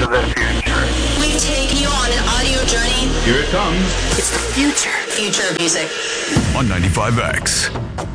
the future. We've taken you on an audio journey. Here it comes. It's the future. Future of music. On 95X.